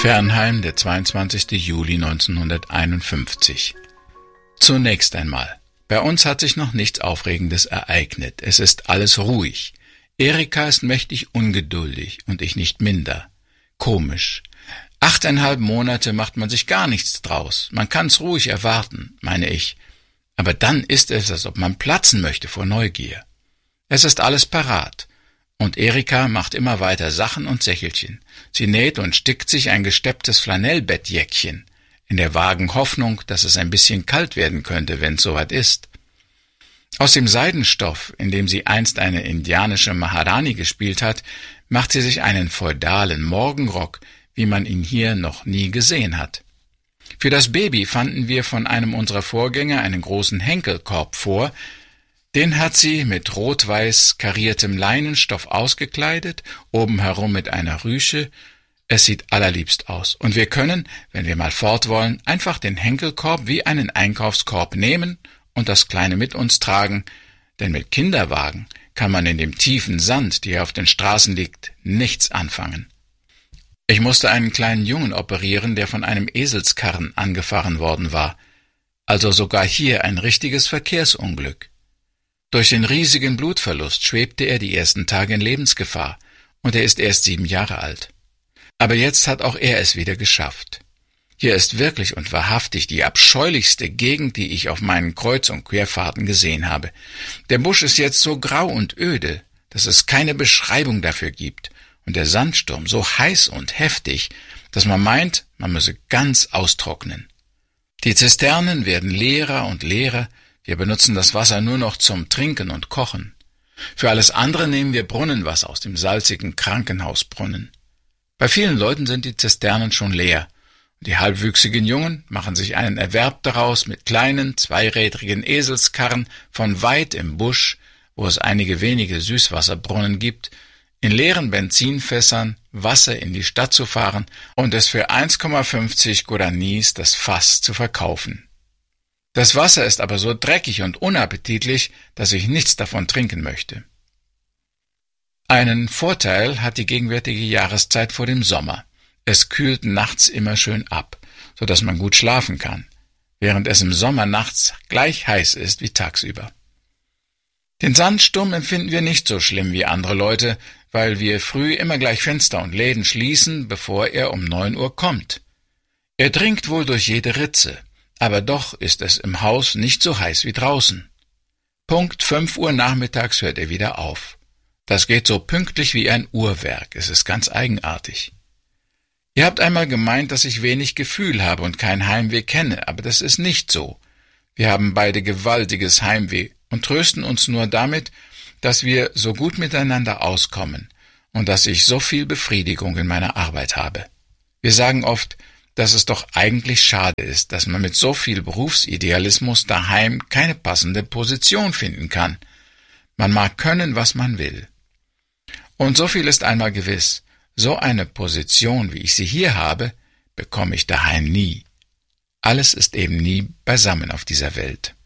Fernheim, der 22. Juli 1951. Zunächst einmal. Bei uns hat sich noch nichts Aufregendes ereignet. Es ist alles ruhig. Erika ist mächtig ungeduldig und ich nicht minder. Komisch. 8,5 Monate macht man sich gar nichts draus. Man kann's ruhig erwarten, meine ich. Aber dann ist es, als ob man platzen möchte vor Neugier. Es ist alles parat. Und Erika macht immer weiter Sachen und Sächelchen. Sie näht und stickt sich ein gestepptes Flanellbettjäckchen, in der vagen Hoffnung, dass es ein bisschen kalt werden könnte, wenn's soweit ist. Aus dem Seidenstoff, in dem sie einst eine indianische Maharani gespielt hat, macht sie sich einen feudalen Morgenrock, wie man ihn hier noch nie gesehen hat. Für das Baby fanden wir von einem unserer Vorgänger einen großen Henkelkorb vor. Den hat sie mit rot-weiß kariertem Leinenstoff ausgekleidet, oben herum mit einer Rüsche. Es sieht allerliebst aus. Und wir können, wenn wir mal fort wollen, einfach den Henkelkorb wie einen Einkaufskorb nehmen und das Kleine mit uns tragen, denn mit Kinderwagen kann man in dem tiefen Sand, der auf den Straßen liegt, nichts anfangen. Ich musste einen kleinen Jungen operieren, der von einem Eselskarren angefahren worden war. Also sogar hier ein richtiges Verkehrsunglück. Durch den riesigen Blutverlust schwebte er die ersten Tage in Lebensgefahr, und er ist erst 7 Jahre alt. Aber jetzt hat auch er es wieder geschafft. Hier ist wirklich und wahrhaftig die abscheulichste Gegend, die ich auf meinen Kreuz- und Querfahrten gesehen habe. Der Busch ist jetzt so grau und öde, dass es keine Beschreibung dafür gibt, und der Sandsturm so heiß und heftig, dass man meint, man müsse ganz austrocknen. Die Zisternen werden leerer und leerer, wir benutzen das Wasser nur noch zum Trinken und Kochen. Für alles andere nehmen wir Brunnenwasser aus dem salzigen Krankenhausbrunnen. Bei vielen Leuten sind die Zisternen schon leer. Die halbwüchsigen Jungen machen sich einen Erwerb daraus, mit kleinen, zweirädrigen Eselskarren von weit im Busch, wo es einige wenige Süßwasserbrunnen gibt, in leeren Benzinfässern Wasser in die Stadt zu fahren und es für 1,50 Guaranis das Fass zu verkaufen. Das Wasser ist aber so dreckig und unappetitlich, dass ich nichts davon trinken möchte. Einen Vorteil hat die gegenwärtige Jahreszeit vor dem Sommer. Es kühlt nachts immer schön ab, so dass man gut schlafen kann, während es im Sommer nachts gleich heiß ist wie tagsüber. Den Sandsturm empfinden wir nicht so schlimm wie andere Leute, weil wir früh immer gleich Fenster und Läden schließen, bevor er um 9 Uhr kommt. Er dringt wohl durch jede Ritze, aber doch ist es im Haus nicht so heiß wie draußen. Punkt 5 Uhr nachmittags hört er wieder auf. Das geht so pünktlich wie ein Uhrwerk, es ist ganz eigenartig. Ihr habt einmal gemeint, dass ich wenig Gefühl habe und kein Heimweh kenne, aber das ist nicht so. Wir haben beide gewaltiges Heimweh und trösten uns nur damit, dass wir so gut miteinander auskommen und dass ich so viel Befriedigung in meiner Arbeit habe. Wir sagen oft, dass es doch eigentlich schade ist, dass man mit so viel Berufsidealismus daheim keine passende Position finden kann. Man mag können, was man will. Und so viel ist einmal gewiss, so eine Position, wie ich sie hier habe, bekomme ich daheim nie. Alles ist eben nie beisammen auf dieser Welt.